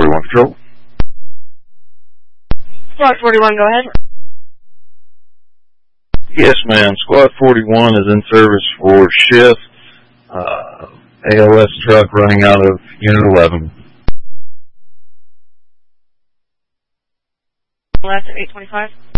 41 Patrol. Squad 41, go ahead. Yes, ma'am. Squad 41 is in service for shift. ALS truck running out of Unit 11. Last at 825.